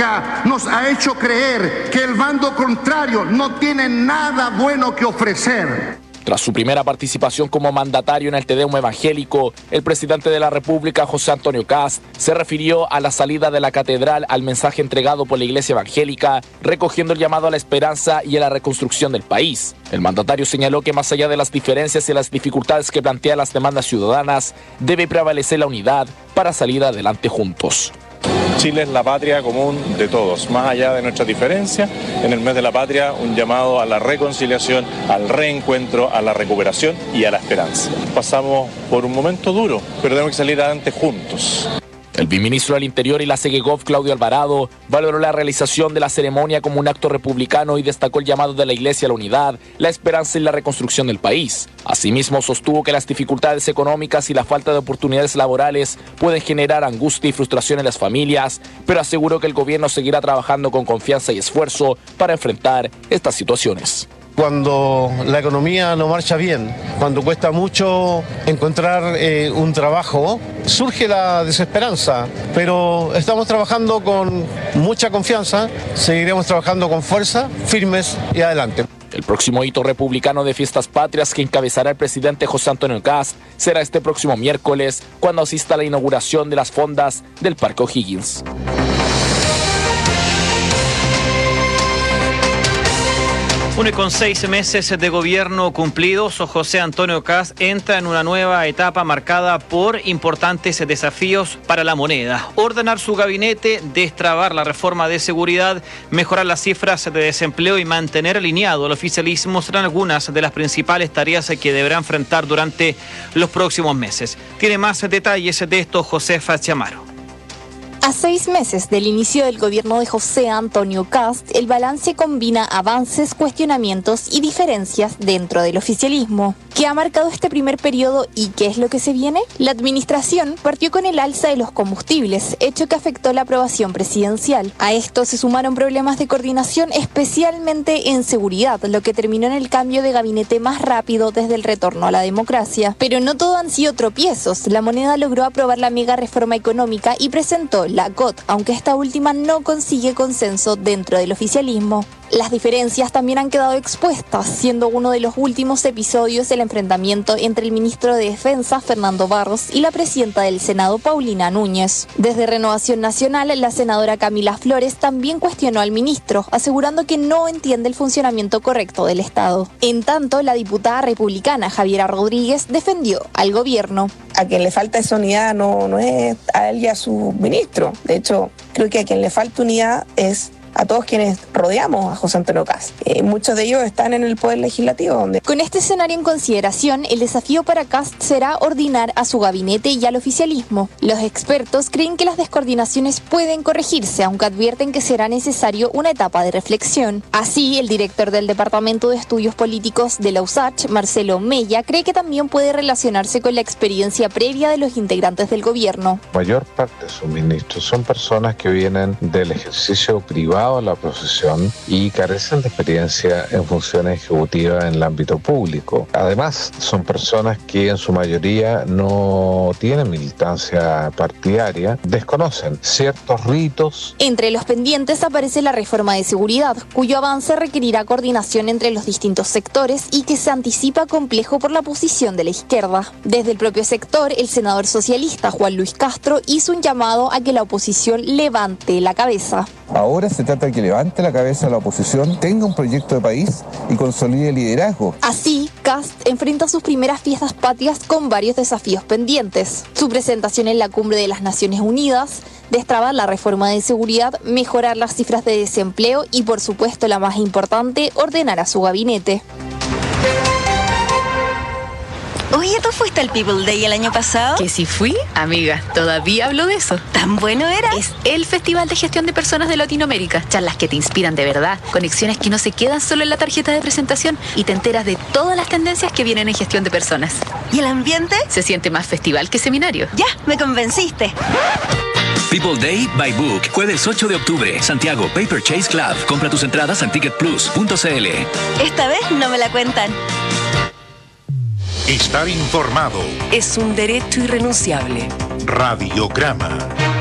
política nos ha hecho creer que el bando contrario no tiene nada bueno que ofrecer. Tras su primera participación como mandatario en el Te Deum evangélico, el presidente de la República, José Antonio Kast, se refirió a la salida de la catedral al mensaje entregado por la Iglesia evangélica, recogiendo el llamado a la esperanza y a la reconstrucción del país. El mandatario señaló que más allá de las diferencias y las dificultades que plantean las demandas ciudadanas, debe prevalecer la unidad para salir adelante juntos. Chile es la patria común de todos, más allá de nuestras diferencias. En el mes de la patria, un llamado a la reconciliación, al reencuentro, a la recuperación y a la esperanza. Pasamos por un momento duro, pero tenemos que salir adelante juntos. El viceministro del Interior y la CEGEGOV, Claudio Alvarado, valoró la realización de la ceremonia como un acto republicano y destacó el llamado de la Iglesia a la unidad, la esperanza y la reconstrucción del país. Asimismo, sostuvo que las dificultades económicas y la falta de oportunidades laborales pueden generar angustia y frustración en las familias, pero aseguró que el gobierno seguirá trabajando con confianza y esfuerzo para enfrentar estas situaciones. Cuando la economía no marcha bien, cuando cuesta mucho encontrar un trabajo, surge la desesperanza, pero estamos trabajando con mucha confianza, seguiremos trabajando con fuerza, firmes y adelante. El próximo hito republicano de Fiestas Patrias que encabezará el presidente José Antonio Kast será este próximo miércoles, cuando asista a la inauguración de las fondas del Parque O'Higgins. 1 y con 6 meses de gobierno cumplidos, José Antonio Kast entra en una nueva etapa marcada por importantes desafíos para la moneda. Ordenar su gabinete, destrabar la reforma de seguridad, mejorar las cifras de desempleo y mantener alineado el oficialismo serán algunas de las principales tareas que deberá enfrentar durante los próximos meses. Tiene más detalles de esto Josefa Chamaro. A 6 meses del inicio del gobierno de José Antonio Kast, el balance combina avances, cuestionamientos y diferencias dentro del oficialismo. ¿Qué ha marcado este primer periodo y qué es lo que se viene? La administración partió con el alza de los combustibles, hecho que afectó la aprobación presidencial. A esto se sumaron problemas de coordinación, especialmente en seguridad, lo que terminó en el cambio de gabinete más rápido desde el retorno a la democracia. Pero no todo han sido tropiezos. La moneda logró aprobar la mega reforma económica y presentó la GOT, aunque esta última no consigue consenso dentro del oficialismo. Las diferencias también han quedado expuestas, siendo uno de los últimos episodios el enfrentamiento entre el ministro de Defensa, Fernando Barros, y la presidenta del Senado, Paulina Núñez. Desde Renovación Nacional, la senadora Camila Flores también cuestionó al ministro, asegurando que no entiende el funcionamiento correcto del Estado. En tanto, la diputada republicana Javiera Rodríguez defendió al gobierno. A quien le falta esa unidad no es a él y a su ministro. De hecho, creo que a quien le falta unidad es a todos quienes rodeamos a José Antonio Kast. Muchos de ellos están en el Poder Legislativo. Con este escenario en consideración, el desafío para Kast será ordenar a su gabinete y al oficialismo. Los expertos creen que las descoordinaciones pueden corregirse, aunque advierten que será necesario una etapa de reflexión. Así, el director del Departamento de Estudios Políticos de la USACH, Marcelo Mella, cree que también puede relacionarse con la experiencia previa de los integrantes del gobierno. Mayor parte de sus ministros son personas que vienen del ejercicio privado a la profesión y carecen de experiencia en funciones ejecutivas en el ámbito público. Además, son personas que en su mayoría no tienen militancia partidaria, desconocen ciertos ritos. Entre los pendientes aparece la reforma de seguridad, cuyo avance requerirá coordinación entre los distintos sectores y que se anticipa complejo por la posición de la izquierda. Desde el propio sector, el senador socialista Juan Luis Castro hizo un llamado a que la oposición levante la cabeza. Ahora se trata de que levante la cabeza a la oposición, tenga un proyecto de país y consolide el liderazgo. Así, Kast enfrenta sus primeras fiestas patrias con varios desafíos pendientes. Su presentación en la Cumbre de las Naciones Unidas, destrabar la reforma de seguridad, mejorar las cifras de desempleo y, por supuesto, la más importante, ordenar a su gabinete. Oye, ¿tú fuiste al People Day el año pasado? Que si fui, amiga, todavía hablo de eso. ¿Tan bueno era? Es el Festival de Gestión de Personas de Latinoamérica. Charlas que te inspiran de verdad, conexiones que no se quedan solo en la tarjeta de presentación y te enteras de todas las tendencias que vienen en gestión de personas. ¿Y el ambiente? Se siente más festival que seminario. Ya, me convenciste. People Day by Book, jueves 8 de octubre, Santiago, Paper Chase Club. Compra tus entradas en ticketplus.cl. Esta vez no me la cuentan. Estar informado es un derecho irrenunciable. Radiograma.